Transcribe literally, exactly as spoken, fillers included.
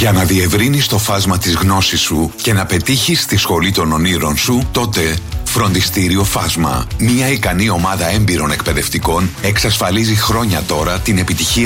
Για να διευρύνεις το φάσμα της γνώσης σου και να πετύχεις τη σχολή των ονείρων σου, τότε Φροντιστήριο Φάσμα. Μια ικανή ομάδα έμπειρων εκπαιδευτικών εξασφαλίζει χρόνια τώρα την επιτυχία